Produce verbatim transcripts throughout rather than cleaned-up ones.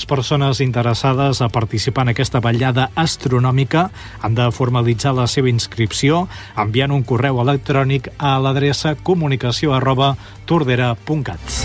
persones interessades a participar en aquesta vetllada astronòmica han de formalitzar la seva inscripció enviant un correu electrònic a l'adreça comunicació arroba tordera punt cat.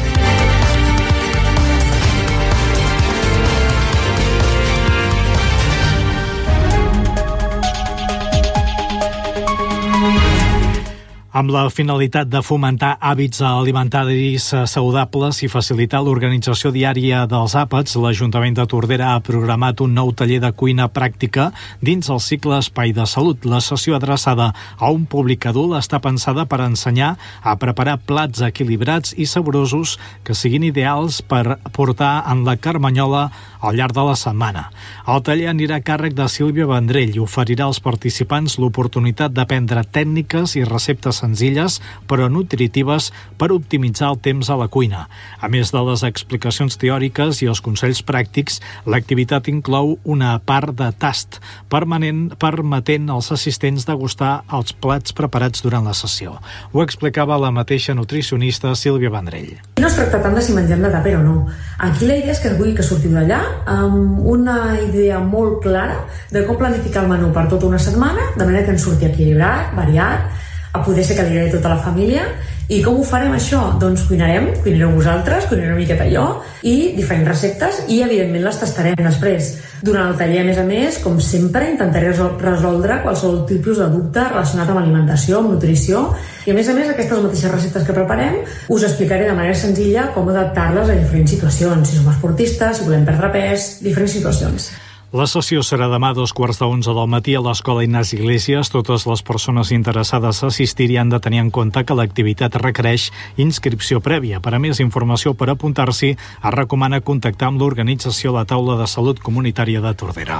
Amb la finalitat de fomentar hàbits alimentaris saludables i facilitar l'organització diària dels àpats, l'Ajuntament de Tordera ha programat un nou taller de cuina pràctica dins el cicle Espai de Salut. La sessió adreçada a un públic adult està pensada per ensenyar a preparar plats equilibrats i saborosos que siguin ideals per portar en la carmanyola al llarg de la setmana. El taller anirà a càrrec de Sílvia Vendrell i oferirà als participants l'oportunitat d'aprendre tècniques i receptes senzilles però nutritives per optimitzar el temps a la cuina. A més de les explicacions teòriques i els consells pràctics, l'activitat inclou una part de tast permanent permetent als assistents degustar els plats preparats durant la sessió. Ho explicava la mateixa nutricionista Sílvia Vendrell. No es tracta tant de si mengem de tàper o no. Aquí la idea és que vull que sortiu d'allà amb una idea molt clara de com planificar el menú per tota una setmana, de manera que ens surti equilibrat, variat, a poder ser que li agradi tota la família. I com ho farem això? Doncs cuinarem, cuinareu vosaltres, cuinarem una miqueta jo, i diferents receptes, i evidentment les tastarem després. Durant el taller, a més a més, com sempre, intentaré resoldre qualsevol tipus de dubte relacionat amb alimentació, amb nutrició, i a més a més, aquestes mateixes receptes que preparem us explicaré de manera senzilla com adaptar-les a diferents situacions, si som esportistes, si volem perdre pes, diferents situacions. La sessió serà demà a dos quarts d'onze del matí a l'Escola Ignasi Iglesias. Totes les persones interessades a assistir-hi han de tenir en compte que l'activitat requereix inscripció prèvia. Per a més informació per apuntar-s'hi, es recomana contactar amb l'organització La Taula de Salut Comunitària de Tordera.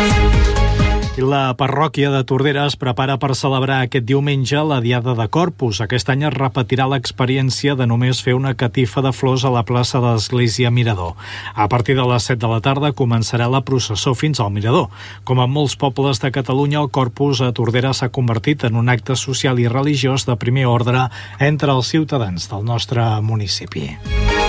I la parròquia de Tordera es prepara per celebrar aquest diumenge la Diada de Corpus. Aquest any es repetirà l'experiència de només fer una catifa de flors a la plaça de l'Església Mirador. A partir de les set de la tarda començarà la processó fins al Mirador. Com en molts pobles de Catalunya, el Corpus a Tordera s'ha convertit en un acte social i religiós de primer ordre entre els ciutadans del nostre municipi.